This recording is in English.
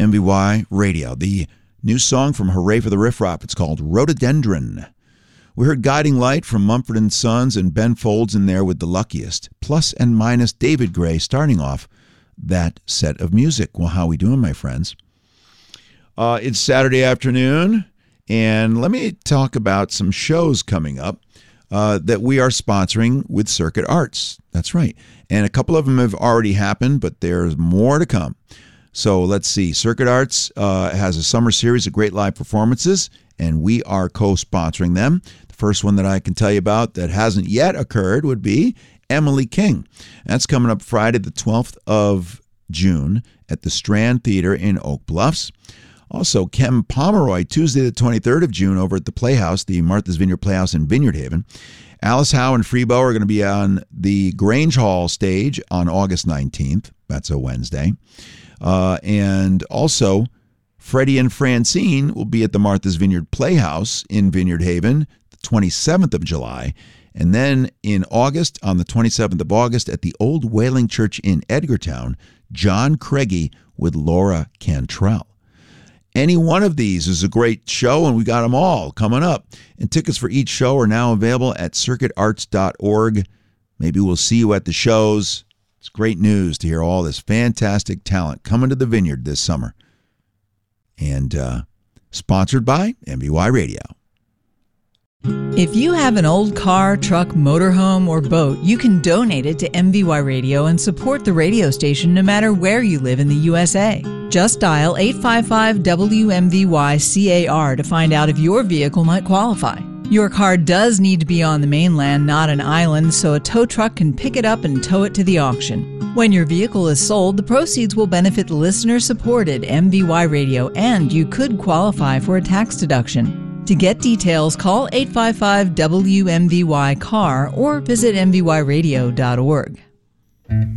MVY Radio. The new song from Hooray for the Riff Raff. It's called Rhododendron. We heard Guiding Light from Mumford & Sons and Ben Folds in there with The Luckiest. Plus and minus David Gray starting off that set of music. Well, how we doing, my friends? It's Saturday afternoon, and let me talk about some shows coming up that we are sponsoring with Circuit Arts. That's right. And a couple of them have already happened, but there's more to come. So let's see. Circuit Arts has a summer series of great live performances, and we are co-sponsoring them. The first one that I can tell you about that hasn't yet occurred would be Emily King. That's coming up Friday the 12th of June at the Strand Theater in Oak Bluffs. Also, Kem Pomeroy, Tuesday the 23rd of June over at the Playhouse, the Martha's Vineyard Playhouse in Vineyard Haven. Alice Howe and Freebo are going to be on the Grange Hall stage on August 19th. That's a Wednesday. And also, Freddie and Francine will be at the Martha's Vineyard Playhouse in Vineyard Haven the 27th of July. And then in August, on the 27th of August, at the Old Whaling Church in Edgartown, John Craigie with Laura Cantrell. Any one of these is a great show, and we got them all coming up. And tickets for each show are now available at circuitarts.org. Maybe we'll see you at the shows. It's great news to hear all this fantastic talent coming to the Vineyard this summer. And sponsored by MVY Radio. If you have an old car, truck, motorhome, or boat, you can donate it to MVY Radio and support the radio station no matter where you live in the USA. Just dial 855-WMVY-CAR to find out if your vehicle might qualify. Your car does need to be on the mainland, not an island, so a tow truck can pick it up and tow it to the auction. When your vehicle is sold, the proceeds will benefit listener-supported MVY Radio, and you could qualify for a tax deduction. To get details, call 855-WMVY-CAR or visit mvyradio.org.